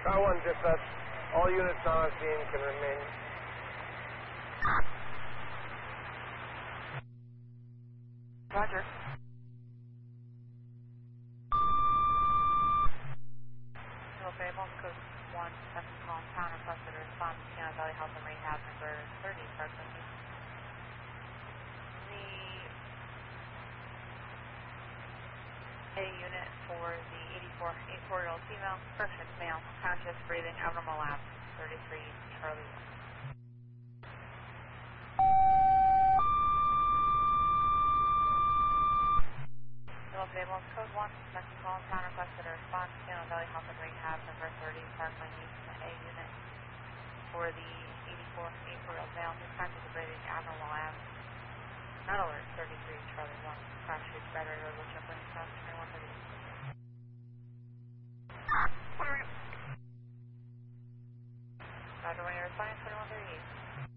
Car 1 dispatch. All units on scene can remain. Roger. Okay, Multiple Code 1, second call, town requested a response to Piano Valley Health and Rehab number 30, Parkland. A unit for the 84-year-old female, perfect male, conscious, breathing, abnormal labs, 33 Charlie 1. Okay, Code 1, second call, town requested a response to Piano Valley Health and Rehab number 30, Parkland, Houston. A unit for the 84-year-old male, conscious, breathing, abnormal labs, not alert, 33 Charlie 1, Cross Street, Battery Road, Woodchuck, Winning South, 2130. Roger, when you're responding, 2138.